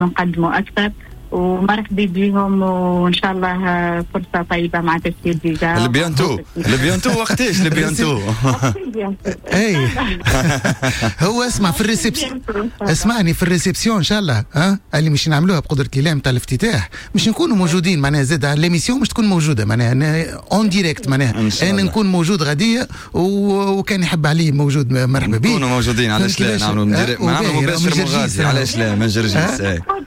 نقدموا أكثر. ومرحبا بهم، وإن شاء الله فرصة طيبة مع تسجيل فيزا. البيانتو وقتاش البيانتو؟ اي هو اسمع في الريسبسيون، اسمعني في الريسبسيون ان شاء الله اللي مش نعملوها بقدرة الله نتاع الافتتاح، مش نكونوا موجودين معناها زاد على ليميسيون، مش تكون موجودة معناها اون ديريكت معناها انا نكون موجود غدية، وكان يحب علي موجود مرحبا بيه. نكونوا موجودين، علاش لا نعملوا مباشر مغازي، علاش لا من جرجيس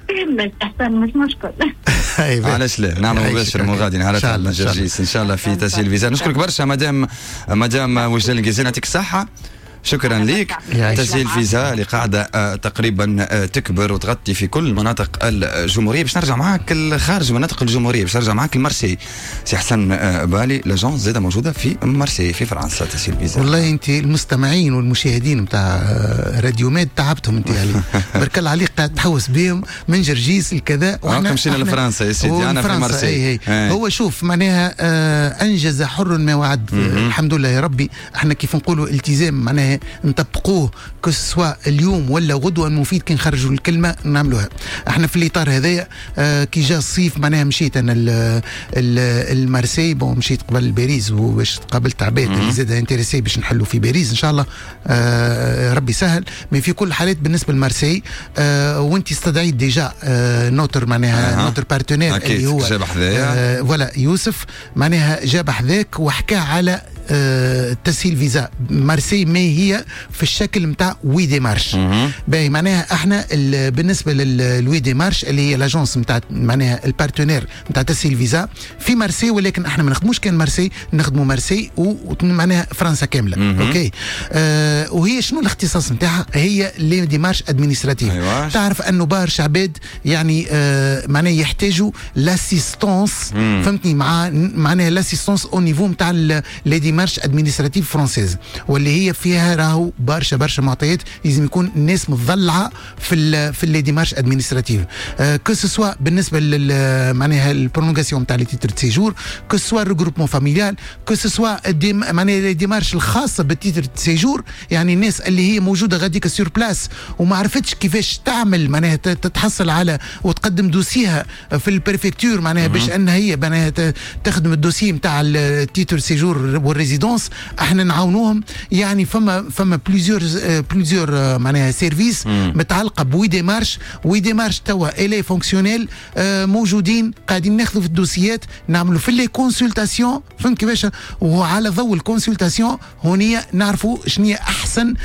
مش مشكل. علاش لا نعمل مباشر مغادي نهار من جرجيس ان شاء الله في تسهيل الفيزا. نشكرك برشا مدام وجدان الجزيرة، يعطيك الصحة، شكرا لك. تسهيل فيزا اللي قاعدة تقريبا تكبر وتغطي في كل مناطق الجمهورية. باش نرجع معاك خارج مناطق الجمهورية، باش نرجع معاك لمارسي. سي حسن بالي، لاجونس زاده موجودة في مارسي في فرنسا تسهيل فيزا. والله انت المستمعين والمشاهدين نتاع راديو ميد تعبتهم انت علي برك الله عليك، قاعد تحوس بهم من جرجيس الكذا، واحنا مشينا لفرنسا يا سيدي. انا في مارسي. هو شوف معناها انجز حر ما وعد. الحمد لله يا ربي. احنا كيف نقولوا التزام معناها نطبقوه كسوا اليوم ولا غدوه، المفيد كي نخرجوا الكلمه نعملوها. احنا في الاطار هذايا كي جاء الصيف معناها مشيت انا المارسي، مشيت قبل باريس وباش قابلت عباد اللي زاد انتريسي باش نحلوا في باريس ان شاء الله. ربي سهل. من في كل الحالات بالنسبه لمارسي وانت استدعيت ديجا نوتر معناها نوتر بارتنير اللي هو ولا يوسف معناها جاب حذاك وحكى على تسهيل فيزا مارسي، ما هي في الشكل نتاع وي ديمارش. باهي معناها احنا بالنسبه للوي ديمارش اللي هي لاجونس نتاع معناها البارتنير نتاع تسهيل فيزا في مارسي، ولكن احنا ما نخدموش كان مارسي، نخدموا مارسي ومعناها فرنسا كامله. اوكي. وهي شنو الاختصاص نتاعها؟ هي لي ديمارش ادمينستراتيف. تعرف انه برشا عباد يعني معناها يحتاجوا لاسيستونس، فهمتني، معناها لاسيستونس او نيفو نتاع لي مارش ادمينستراتيف فرونسيز، واللي هي فيها راهو برشا معطيات لازم يكون الناس متضلعه في لي ديمارش ادمينستراتيف، كو سوا بالنسبه معناها البرونغاسيون نتاع لي تيتر دو سيجور، كو سوا الريغروبمون فاميليال، كو سوا معناها لي ديمارش الخاصه بالتيتر دو سيجور، يعني الناس اللي هي موجوده غاديك سور بلاس وما عرفتش كيفاش تعمل معناها تتحصل على وتقدم دوسيها في البريفكتور معناها باش انها هي معناها تخدم الدوسي نتاع التيتر سيجور والريزيدونس. احنا نعاونوهم يعني فما بليزيور معناها سيرفيس متعلقه بوي ديمارش توا الي فونكسيونيل موجودين قاعدين ناخذوا في الدوسيات نعملوا في لي كونسلتاسيون، فهمت كيفاش؟ وعلى ضوء الكونسلتاسيون هونيا نعرفوا شنو هي احسن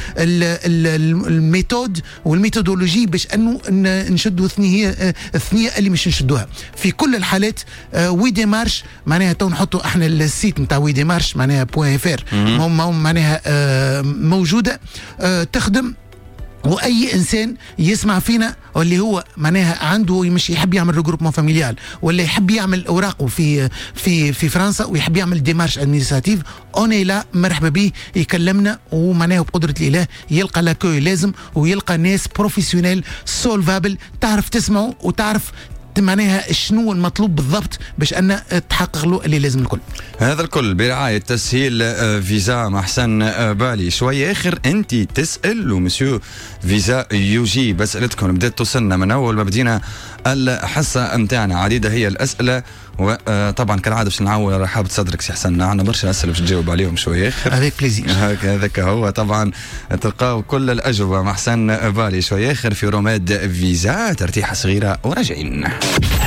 الميثود والميثودولوجي باش انه نشدوا الثنيه اللي مش نشدوها. في كل الحالات وي ديمارش معناها تو نحطوا احنا السيت نتاع وي ديمارش معناها .fr معناها موجوده تخدم، واي انسان يسمع فينا واللي هو معناها عنده مش يحب يعمل ريغروبمون فاميليال ولا يحب يعمل اوراقه في فرنسا ويحب يعمل ديمارش ادمينستراتيف، اوني لا مرحبا به يكلمنا، ومعناها بقدره الاله يلقى لاكوي لازم ويلقى ناس بروفيسيونيل سولفابل تعرف تسمعه وتعرف معناها شنو المطلوب بالضبط باش أن تحقق له اللي لازم الكل. هذا الكل برعاية تسهيل فيزا مع حسن بالي. شوية آخر أنت تسأل ومسيو فيزا يجيب أسئلتكم بدأت توصلنا من أول ما بدينا الحصة متاعنا، عديدة هي الأسئلة وطبعا كالعادة باش نعاود رحابة صدرك سي حسن، عندنا برشا أسئلة باش تجاوب عليهم شوية آخر. هذاك بليزير. هذاك هو طبعا تلقاو كل الأجوبة مع حسن بالي شوية آخر في روماد فيزا. ترتيحة صغيرة وراجعين.